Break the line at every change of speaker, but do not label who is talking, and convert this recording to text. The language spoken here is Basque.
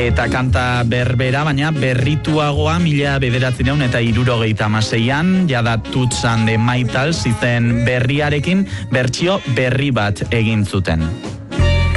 Eta kanta berbera, baina berrituagoa 1976an, jada Toots and the Maytals izen berriarekin bertsio berri bat egin zuten.